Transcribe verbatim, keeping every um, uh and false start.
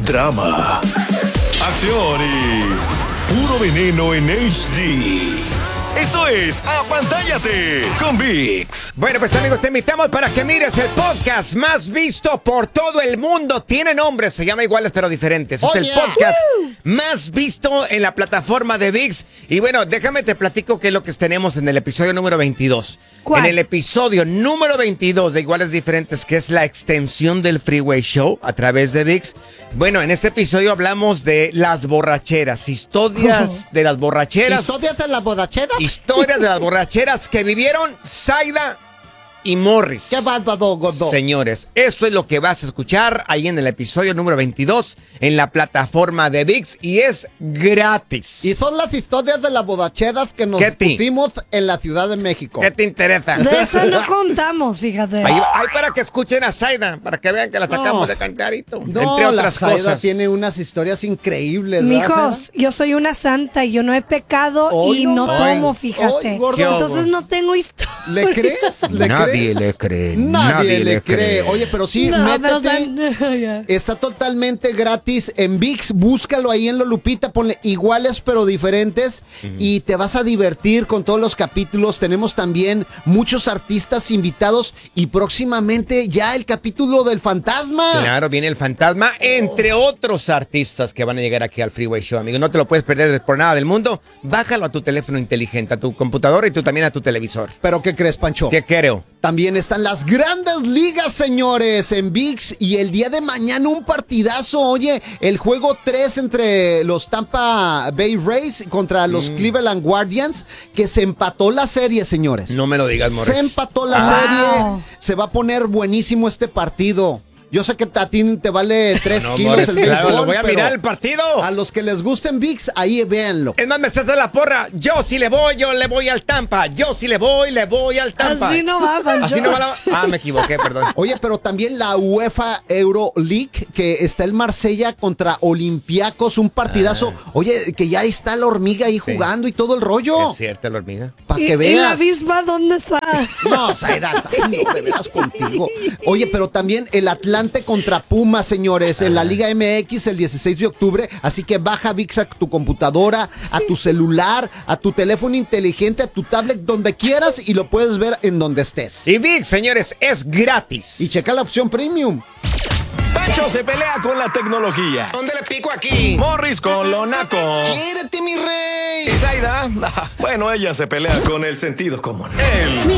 drama, acción y puro veneno en H D. Esto es Apantállate con ViX. Bueno, pues amigos, te invitamos para que mires el podcast más visto por todo el mundo. Tiene nombre, se llama iguales pero diferentes. Es Oh, el yeah. podcast Woo. más visto en la plataforma de ViX. Y bueno, déjame te platico qué es lo que tenemos en el episodio número veintidós. ¿Cuál? En el episodio número veintidós de Iguales Diferentes, que es la extensión del Freeway Show a través de ViX. Bueno, en este episodio hablamos de las borracheras, historias de las borracheras. ¿Historias de la borrachera? Historias de las borracheras que vivieron Zayda y Morris. ¡Qué bárbaro, gordo! Señores, eso es lo que vas a escuchar ahí en el episodio número veintidós en la plataforma de ViX y es gratis. Y son las historias de las borracheras que nos ¿Qué ti? pusimos en la Ciudad de México. ¿Qué te interesa? De eso no contamos, fíjate. Ahí, ahí para que escuchen a Zayda, para que vean que la sacamos No. de cantarito. No, entre otras la Zayda cosas. tiene unas historias increíbles, ¿verdad, Mijos, Zayda? yo soy una santa y yo no he pecado Hoy y no no más. tomo, fíjate. Hoy, gordo. ¿Qué Entonces ojos? no tengo historia. ¿Le crees? ¿Le Nadie crees? le cree. Nadie, Nadie le le cree. cree. Oye, pero sí, No, pero métete. están- ya. Está totalmente gratis en ViX. Búscalo ahí en Lolupita. Ponle iguales pero diferentes. Y te vas a divertir con todos los capítulos. Tenemos también muchos artistas invitados. Y próximamente ya el capítulo del fantasma. Claro, viene el fantasma, entre otros artistas que van a llegar aquí al Freeway Show, amigo. No te lo puedes perder por nada del mundo. Bájalo a tu teléfono inteligente, a tu computadora y tú también a tu televisor. ¿Pero qué crees, Pancho? ¿Qué creo? También están las grandes ligas, señores, en ViX. Y el día de mañana un partidazo. Oye, el juego tres entre los Tampa Bay Rays contra los Mm. Cleveland Guardians, que se empató la serie, señores. No me lo digas, Morris. Se empató la Ah. serie. Wow. Se va a poner buenísimo este partido. Yo sé que a ti te vale tres No, kilos Morris, el claro, béisbol, lo voy a pero mirar el partido. a los que les gusten ViX, ahí véanlo. Es más, me estás de la porra. Yo sí le voy, yo le voy al Tampa. Yo sí le voy, le voy al Tampa. Así no va, Pancho. Así no va la... Ah, me equivoqué, perdón. Oye, pero también la UEFA Euro League, que está el Marsella contra Olympiacos, un partidazo. Oye, que ya está la hormiga ahí Sí. jugando y todo el rollo. Es cierto, la hormiga. Para ¿Y, que y veas. la avispa dónde está? No, Zayda, ay, no te veas contigo. Oye, pero también el Atlante contra Pumas, señores, en la Liga M X el dieciséis de octubre. Así que baja ViX a tu computadora, a tu celular, a tu teléfono inteligente, a tu tablet, donde quieras y lo puedes ver en donde estés. Y ViX, señores, es gratis. Y checa la opción premium. Pancho se pelea con la tecnología. ¿Dónde le pico aquí? Morris con lo naco. ¡Quiérete, mi rey! Y Zayda, bueno, ella se pelea con el sentido común. El